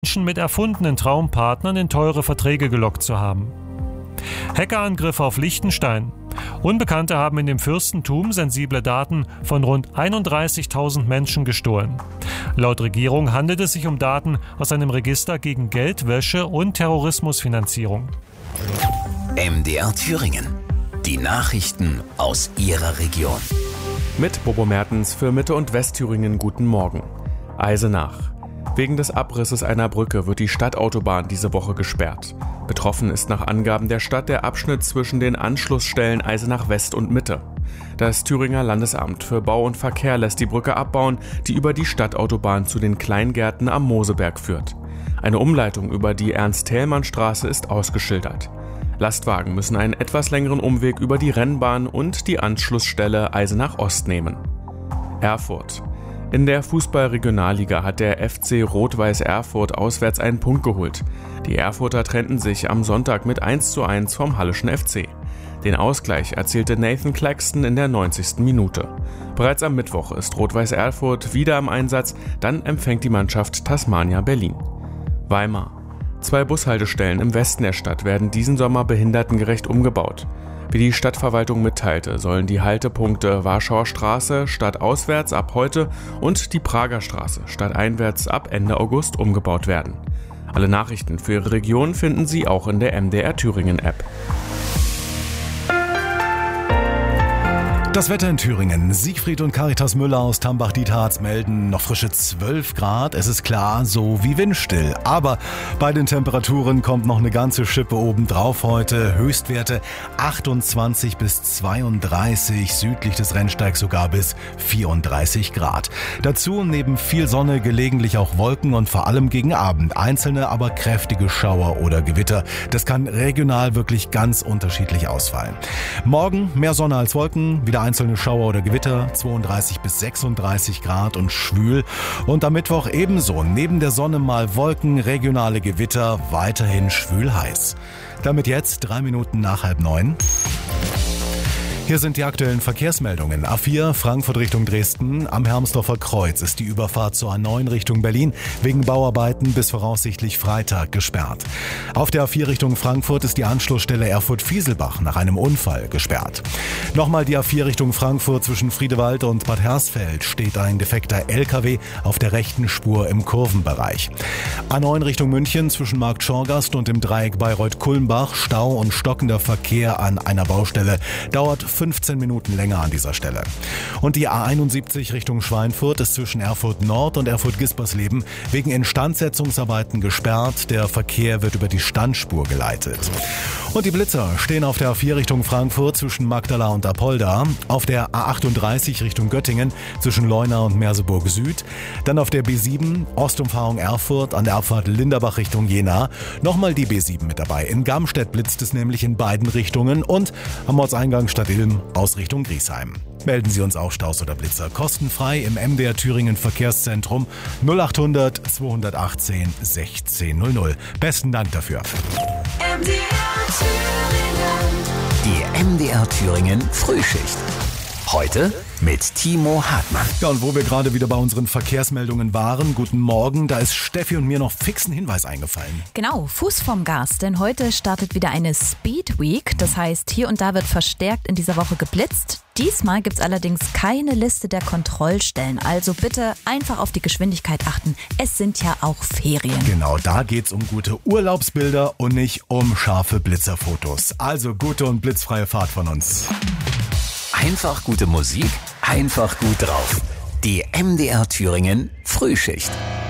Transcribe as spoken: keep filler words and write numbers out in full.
Menschen mit erfundenen Traumpartnern in teure Verträge gelockt zu haben. Hackerangriffe auf Liechtenstein. Unbekannte haben in dem Fürstentum sensible Daten von rund einunddreißigtausend Menschen gestohlen. Laut Regierung handelt es sich um Daten aus einem Register gegen Geldwäsche und Terrorismusfinanzierung. M D R Thüringen. Die Nachrichten aus Ihrer Region. Mit Bobo Mertens für Mitte- und Westthüringen guten Morgen. Eisenach. Wegen des Abrisses einer Brücke wird die Stadtautobahn diese Woche gesperrt. Betroffen ist nach Angaben der Stadt der Abschnitt zwischen den Anschlussstellen Eisenach West und Mitte. Das Thüringer Landesamt für Bau und Verkehr lässt die Brücke abbauen, die über die Stadtautobahn zu den Kleingärten am Moseberg führt. Eine Umleitung über die Ernst-Thälmann-Straße ist ausgeschildert. Lastwagen müssen einen etwas längeren Umweg über die Rennbahn und die Anschlussstelle Eisenach Ost nehmen. Erfurt. In der Fußball-Regionalliga hat der F C Rot-Weiß Erfurt auswärts einen Punkt geholt. Die Erfurter trennten sich am Sonntag mit eins zu eins vom Halleschen F C. Den Ausgleich erzielte Nathan Claxton in der neunzigsten Minute. Bereits am Mittwoch ist Rot-Weiß Erfurt wieder im Einsatz, dann empfängt die Mannschaft Tasmania Berlin. Weimar. Zwei Bushaltestellen im Westen der Stadt werden diesen Sommer behindertengerecht umgebaut. Wie die Stadtverwaltung mitteilte, sollen die Haltepunkte Warschauer Straße stadtauswärts ab heute und die Prager Straße stadteinwärts ab Ende August umgebaut werden. Alle Nachrichten für Ihre Region finden Sie auch in der M D R Thüringen App. Das Wetter in Thüringen. Siegfried und Caritas Müller aus Tambach-Dietharz melden noch frische zwölf Grad. Es ist klar, so wie windstill. Aber bei den Temperaturen kommt noch eine ganze Schippe obendrauf heute. Höchstwerte achtundzwanzig bis zweiunddreißig, südlich des Rennsteigs sogar bis vierunddreißig Grad. Dazu neben viel Sonne gelegentlich auch Wolken und vor allem gegen Abend einzelne, aber kräftige Schauer oder Gewitter. Das kann regional wirklich ganz unterschiedlich ausfallen. Morgen mehr Sonne als Wolken, wieder einzelne Schauer oder Gewitter, zweiunddreißig bis sechsunddreißig Grad und schwül. Und am Mittwoch ebenso, neben der Sonne mal Wolken, regionale Gewitter, weiterhin schwül heiß. Damit jetzt drei Minuten nach halb neun. Hier sind die aktuellen Verkehrsmeldungen. A vier Frankfurt Richtung Dresden. Am Hermsdorfer Kreuz ist die Überfahrt zur A neun Richtung Berlin wegen Bauarbeiten bis voraussichtlich Freitag gesperrt. Auf der A vier Richtung Frankfurt ist die Anschlussstelle Erfurt-Fieselbach nach einem Unfall gesperrt. Nochmal die A vier Richtung Frankfurt zwischen Friedewald und Bad Hersfeld steht ein defekter L K W auf der rechten Spur im Kurvenbereich. A neun Richtung München zwischen Markt Schorgast und dem Dreieck Bayreuth-Kulmbach. Stau und stockender Verkehr an einer Baustelle dauert fünfzehn Minuten länger an dieser Stelle. Und die A einundsiebzig Richtung Schweinfurt ist zwischen Erfurt Nord und Erfurt Gispersleben wegen Instandsetzungsarbeiten gesperrt. Der Verkehr wird über die Standspur geleitet. Und die Blitzer stehen auf der A vier Richtung Frankfurt zwischen Magdala und Apolda, auf der A achtunddreißig Richtung Göttingen zwischen Leuna und Merseburg Süd, dann auf der B sieben Ostumfahrung Erfurt an der Abfahrt Linderbach Richtung Jena, nochmal die B sieben mit dabei. In Gamstedt blitzt es nämlich in beiden Richtungen und am Ortseingang Stadt Ilm aus Richtung Griesheim. Melden Sie uns auch Staus oder Blitzer kostenfrei im M D R Thüringen Verkehrszentrum null achthundert zweihundertachtzehn sechzehn null null. Besten Dank dafür. M D R Thüringen. Die M D R Thüringen Frühschicht. Heute mit Timo Hartmann. Ja, und wo wir gerade wieder bei unseren Verkehrsmeldungen waren, guten Morgen, da ist Steffi und mir noch fix ein Hinweis eingefallen. Genau, Fuß vom Gas, denn heute startet wieder eine Speed Week. Das heißt, hier und da wird verstärkt in dieser Woche geblitzt. Diesmal gibt es allerdings keine Liste der Kontrollstellen. Also bitte einfach auf die Geschwindigkeit achten. Es sind ja auch Ferien. Genau, da geht's um gute Urlaubsbilder und nicht um scharfe Blitzerfotos. Also gute und blitzfreie Fahrt von uns. Einfach gute Musik, einfach gut drauf. Die M D R Thüringen Frühschicht.